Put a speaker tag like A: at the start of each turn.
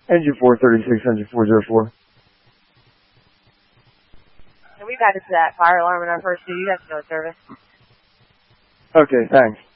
A: Engine 436, engine 404.
B: And we've added to that fire alarm in our first duty. That's no service.
A: Okay, thanks.